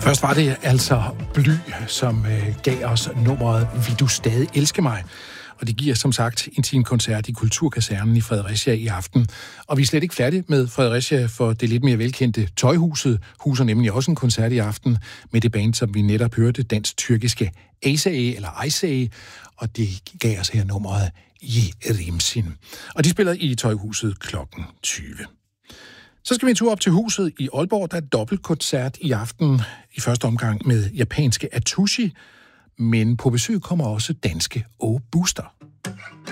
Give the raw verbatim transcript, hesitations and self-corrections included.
Først var det altså Bly, som øh, gav os nummeret Vil du stadig elske mig? Og det giver som sagt en teamkoncert i Kulturkasernen i Fredericia i aften. Og vi er slet ikke færdige med Fredericia, for det lidt mere velkendte Tøjhuset huser nemlig også en koncert i aften med det band, som vi netop hørte, dansk-tyrkiske Asae, eller Asae, og det gav os her nummeret Yerimsin. Og de spiller i Tøjhuset klokken tyve. Så skal vi en tur op til huset i Aalborg. Der er dobbeltkoncert i aften i første omgang med japanske Atsushi, men på besøg kommer også danske O Booster.